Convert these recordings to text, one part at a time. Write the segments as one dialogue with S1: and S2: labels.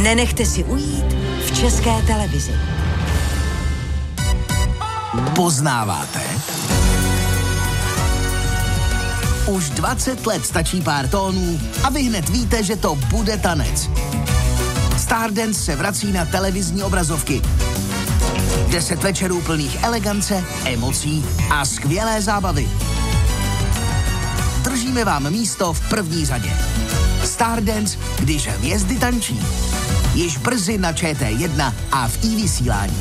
S1: Nenechte si ujít v České televizi.
S2: Poznáváte? Už 20 let stačí pár tónů a vy hned víte, že to bude tanec. Stardance se vrací na televizní obrazovky. 10 večerů plných elegance, emocí a skvělé zábavy. Držíme vám místo v první řadě. Stardance, když hvězdy tančí. Již brzy na ČT1 a v iVysílání.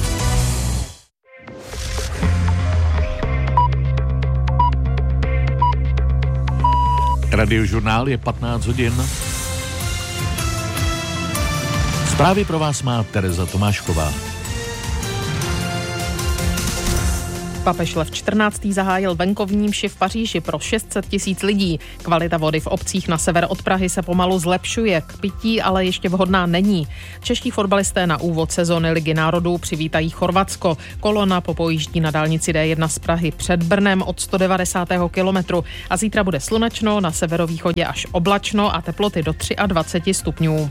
S3: Radiožurnál je 15 hodin. Zprávy pro vás má Tereza Tomášková.
S4: Papež Lev XIV. Zahájil venkovní mši v Paříži pro 600 000 lidí. Kvalita vody v obcích na sever od Prahy se pomalu zlepšuje, k pití ale ještě vhodná není. Čeští fotbalisté na úvod sezóny Ligy národů přivítají Chorvatsko. Kolona popojíždí na dálnici D1 z Prahy před Brnem od 190. kilometru a zítra bude slunečno, na severovýchodě až oblačno a teploty do 23 stupňů.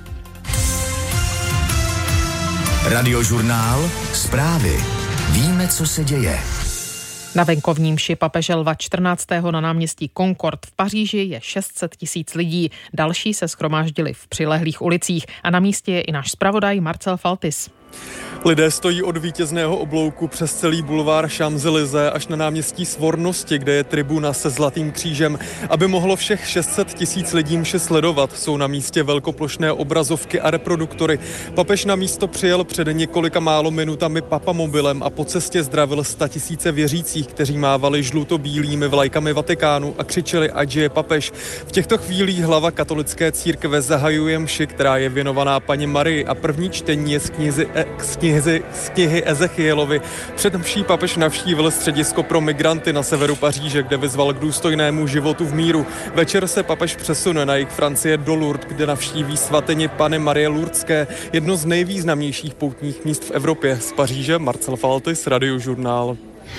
S2: Radiožurnál, zprávy. Víme, co se děje.
S4: Na venkovní mši papeže Lva XIV. Na náměstí Concorde v Paříži je 600 000 lidí. Další se shromáždili v přilehlých ulicích a na místě je i náš zpravodaj Marcel Faltis.
S5: Lidé stojí od vítězného oblouku přes celý bulvár Champs-Élysées až na náměstí Svornosti, kde je tribuna se zlatým křížem. Aby mohlo všech 600 000 lidí mši sledovat, jsou na místě velkoplošné obrazovky a reproduktory. Papež na místo přijel před několika málo minutami papamobilem a po cestě zdravil 100 000 věřících, kteří mávali žluto-bílými vlajkami Vatikánu a křičeli, ať žije papež. V těchto chvílích hlava katolické církve zahajuje mši, která je věnovaná Panně Marii, a první čtení je z knihy Ezechielovi. Před mší papež navštívil středisko pro migranty na severu Paříže, kde vyzval k důstojnému životu v míru. Večer se papež přesune na jih Francie do Lourdes, kde navštíví svatyni Panny Marie Lourdské, jedno z nejvýznamnějších poutních míst v Evropě. Z Paříže Marcel Faltis, Radiožurnál.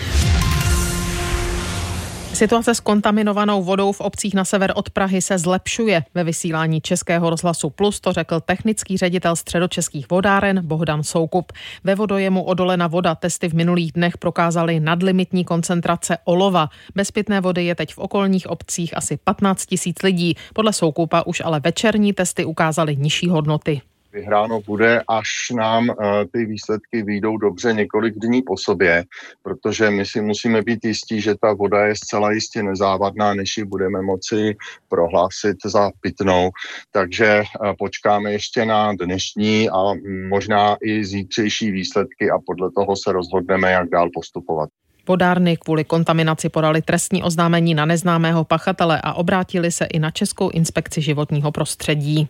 S4: Situace s kontaminovanou vodou v obcích na sever od Prahy se zlepšuje. Ve vysílání Českého rozhlasu Plus to řekl technický ředitel Středočeských vodáren Bohdan Soukup. Ve vodojemu Odolena voda testy v minulých dnech prokázaly nadlimitní koncentrace olova. Bez pitné vody je teď v okolních obcích asi 15 000 lidí. Podle Soukupa už ale večerní testy ukázaly nižší hodnoty.
S6: Vyhráno bude, až nám ty výsledky vyjdou dobře několik dní po sobě, protože my si musíme být jistí, že ta voda je zcela jistě nezávadná, než ji budeme moci prohlásit za pitnou. Takže počkáme ještě na dnešní a možná i zítřejší výsledky a podle toho se rozhodneme, jak dál postupovat.
S4: Vodárny kvůli kontaminaci podali trestní oznámení na neznámého pachatele a obrátili se i na Českou inspekci životního prostředí.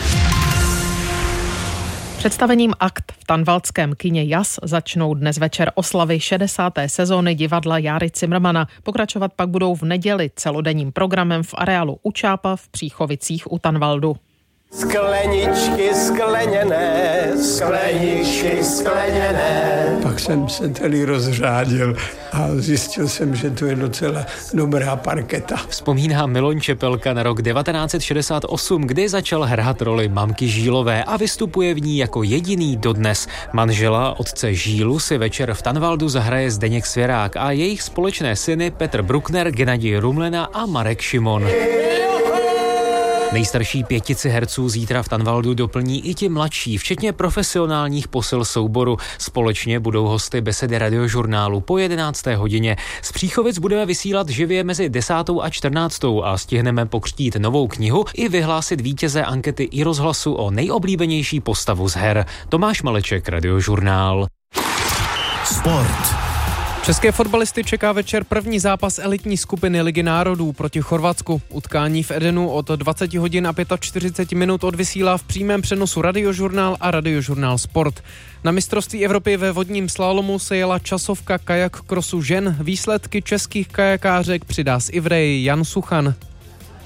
S4: Představením Akt v tanvaldském kině Jas začnou dnes večer oslavy 60. sezóny divadla Járy Cimrmana. Pokračovat pak budou v neděli celodenním programem v areálu U Čápa v Příchovicích u Tanvaldu.
S7: Skleničky skleněné, skleničky skleněné.
S8: Pak jsem se tady rozřádil a zjistil jsem, že to je docela dobrá parketa.
S9: Vzpomíná Miloň Čepelka na rok 1968, kdy začal hrát roli mamky Žílové a vystupuje v ní jako jediný dodnes. Manžela otce Žílu si večer v Tanvaldu zahraje Zdeněk Svěrák a jejich společné syny Petr Bruckner, Gennadij Rumlena a Marek Šimon. Nejstarší pětici herců zítra v Tanvaldu doplní i ti mladší, včetně profesionálních posil souboru. Společně budou hosty besedy Radiožurnálu po 11. hodině. Z Příchovic budeme vysílat živě mezi 10. a 14. a stihneme pokřtít novou knihu i vyhlásit vítěze ankety i rozhlasu o nejoblíbenější postavu z her. Tomáš Maleček, Radiožurnál.
S2: Sport.
S10: České fotbalisty čeká večer první zápas elitní skupiny Ligy národů proti Chorvatsku. Utkání v Edenu od 20 hodin a 45 minut odvysílá v přímém přenosu Radiožurnál a Radiožurnál Sport. Na mistrovství Evropy ve vodním slalomu se jela časovka kajak krosu žen. Výsledky českých kajakářek přidá z Ivreji Jan Suchan.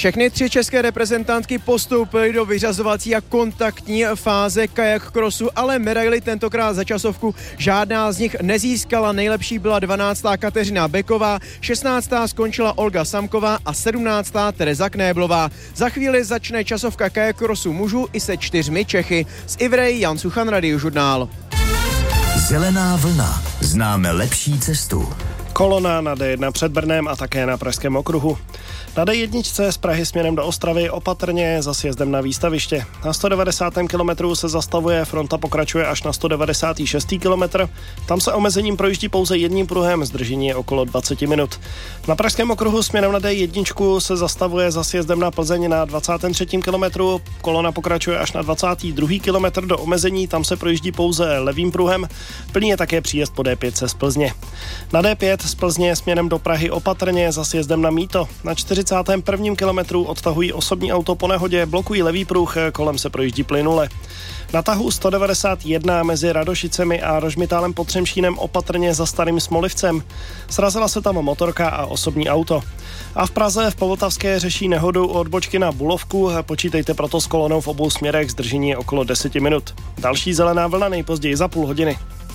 S11: Všechny 3 české reprezentantky postoupily do vyřazovací a kontaktní fáze kajak crossu, ale medaili tentokrát za časovku žádná z nich nezískala. Nejlepší byla 12. Kateřina Beková, 16. skončila Olga Samková a 17. Tereza Knéblová. Za chvíli začne časovka kajak crossu mužů i se 4 Čechy. Z Ivrej Jan Suchan, Radiožurnál.
S12: Zelená vlna. Známe lepší cestu.
S13: Kolona na D1 před Brnem a také na Pražském okruhu. Na D1 z Prahy směrem do Ostravy opatrně za sjezdem na výstaviště. Na 190. kilometru se zastavuje, fronta pokračuje až na 196. kilometr. Tam se omezením projíždí pouze jedním pruhem, zdržení je okolo 20 minut. Na Pražském okruhu směrem na D1 se zastavuje za sjezdem na Plzeň na 23. kilometru. Kolona pokračuje až na 22. kilometr do omezení, tam se projíždí pouze levým pruhem. Plný je také příjezd po D5 z Plzně. Na D5 z Plzně směrem do Prahy opatrně za sjezdem na Mýto. Na 41. kilometru odtahují osobní auto po nehodě, blokují levý pruh, kolem se projíždí plynule. Na tahu 191 mezi Radošicemi a Rožmitálem pod Třemšínem opatrně za Starým Smolivcem. Srazila se tam motorka a osobní auto. A v Praze v Povltavské řeší nehodu od odbočky na Bulovku. Počítejte proto s kolonou v obou směrech, zdržení je okolo 10 minut. Další zelená vlna nejpozději za půl hodiny.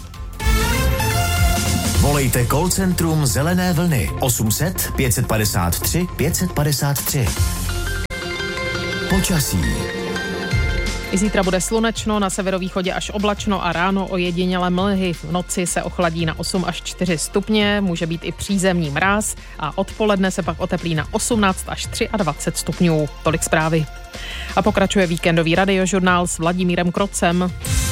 S12: Volejte call centrum Zelené vlny 800 553 553. Počasí.
S4: I zítra bude slunečno, na severovýchodě až oblačno a ráno ojedinělé mlhy. V noci se ochladí na 8 až 4 stupně, může být i přízemní mráz a odpoledne se pak oteplí na 18 až 23 stupňů. Tolik zprávy. A pokračuje víkendový radiožurnál s Vladimírem Krocem.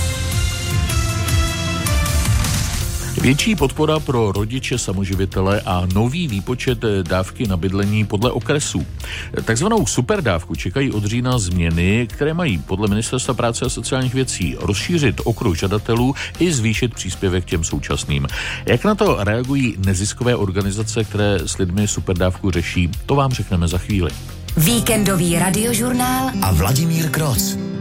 S3: Větší podpora pro rodiče samoživitele a nový výpočet dávky na bydlení podle okresů. Takzvanou superdávku čekají od října změny, které mají podle Ministerstva práce a sociálních věcí rozšířit okruh žadatelů i zvýšit příspěvek těm současným. Jak na to reagují neziskové organizace, které s lidmi superdávku řeší, to vám řekneme za chvíli.
S1: Víkendový radiožurnál
S12: a Vladimír Kroc.